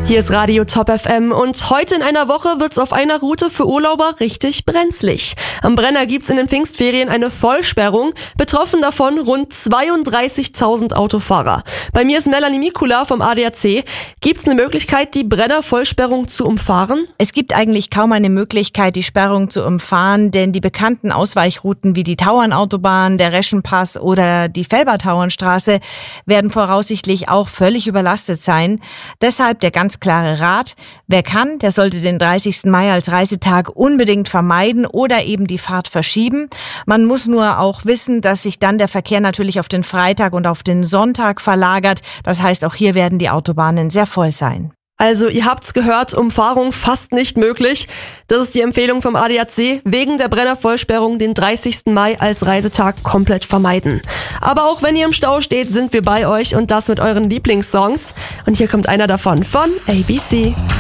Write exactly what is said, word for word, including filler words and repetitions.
Hier ist Radio Top F M und heute in einer Woche wird's auf einer Route für Urlauber richtig brenzlig. Am Brenner gibt's in den Pfingstferien eine Vollsperrung, betroffen davon rund zweiunddreißigtausend Autofahrer. Bei mir ist Melanie Mikula vom A D A C. Gibt's eine Möglichkeit, die Brenner-Vollsperrung zu umfahren? Es gibt eigentlich kaum eine Möglichkeit, die Sperrung zu umfahren, denn die bekannten Ausweichrouten wie die Tauernautobahn, der Reschenpass oder die Felbertauernstraße werden voraussichtlich auch völlig überlastet sein. Deshalb der ganz klare Rat: Wer kann, der sollte den dreißigsten Mai als Reisetag unbedingt vermeiden oder eben die Fahrt verschieben. Man muss nur auch wissen, dass sich dann der Verkehr natürlich auf den Freitag und auf den Sonntag verlagert. Das heißt, auch hier werden die Autobahnen sehr voll sein. Also ihr habt's gehört, Umfahrung fast nicht möglich. Das ist die Empfehlung vom A D A C. Wegen der Brenner-Vollsperrung den dreißigsten Mai als Reisetag komplett vermeiden. Aber auch wenn ihr im Stau steht, sind wir bei euch und das mit euren Lieblingssongs. Und hier kommt einer davon von A B C.